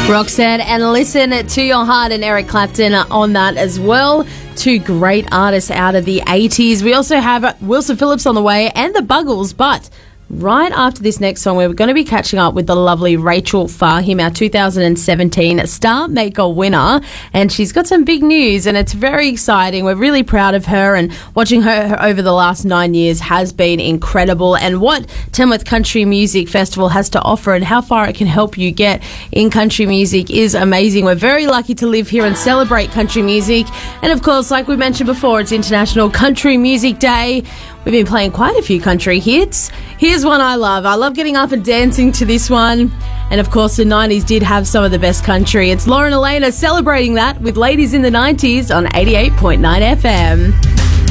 Roxanne and Listen to Your Heart and Eric Clapton on that as well. Two great artists out of the 80s. We also have Wilson Phillips on the way and the Buggles, but right after this next song, we're going to be catching up with the lovely Rachel Fahim, our 2017 Star Maker winner, and she's got some big news, and it's very exciting. We're really proud of her, and watching her over the last 9 years has been incredible, and what Tamworth Country Music Festival has to offer and how far it can help you get in country music is amazing. We're very lucky to live here and celebrate country music, and of course, like we mentioned before, it's International Country Music Day. We've been playing quite a few country hits. Here's one I love. I love getting up and dancing to this one. And of course, the 90s did have some of the best country. It's Lauren Elena celebrating that with Ladies in the 90s on 88.9 FM.